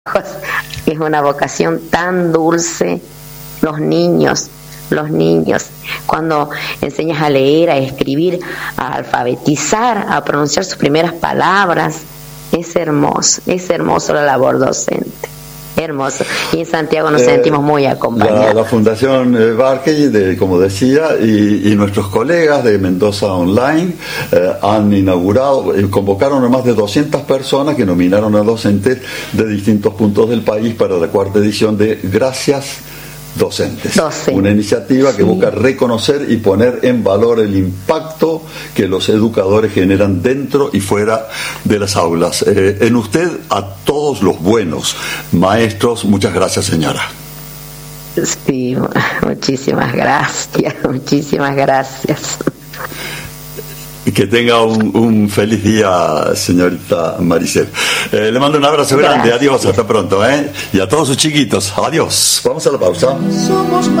Es una vocación tan dulce. Los niños, cuando enseñas a leer, a escribir, a alfabetizar, a pronunciar sus primeras palabras, es hermoso la labor docente. Hermoso. Y en Santiago nos sentimos muy acompañados. La Fundación Barkey, como decía, y nuestros colegas de Mendoza Online han inaugurado, convocaron a más de 200 personas que nominaron a docentes de distintos puntos del país para la 4ª edición de Gracias Docentes. Una iniciativa que busca reconocer y poner en valor el impacto que los educadores generan dentro y fuera de las aulas. En usted, a todos los buenos maestros, muchas gracias, señora. Sí, muchísimas gracias. Y que tenga un feliz día, señorita Maricel. Le mando un abrazo grande. Adiós, hasta pronto. Y a todos sus chiquitos, adiós. Vamos a la pausa. Somos